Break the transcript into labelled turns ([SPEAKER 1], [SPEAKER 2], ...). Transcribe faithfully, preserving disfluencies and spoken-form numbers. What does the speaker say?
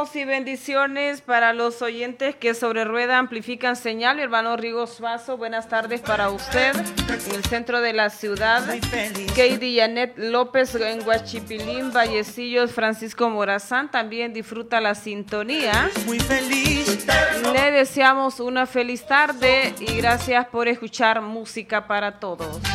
[SPEAKER 1] Y bendiciones para los oyentes que sobre rueda amplifican señal. Mi hermano Rigo Suazo, buenas tardes para usted en el centro de la ciudad. Katie Janet López en Huachipilín, Vallecillos, Francisco Morazán también disfruta la sintonía.
[SPEAKER 2] Muy feliz.
[SPEAKER 1] Le deseamos una feliz tarde y gracias por escuchar música para todos.